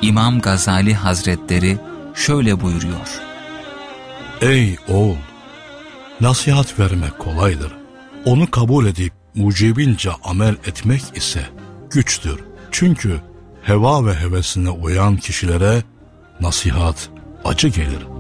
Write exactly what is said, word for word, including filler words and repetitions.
İmam Gazali Hazretleri şöyle buyuruyor: Ey oğul! Nasihat vermek kolaydır. Onu kabul edip mucibince amel etmek ise güçtür. Çünkü heva ve hevesine uyan kişilere nasihat acı gelir.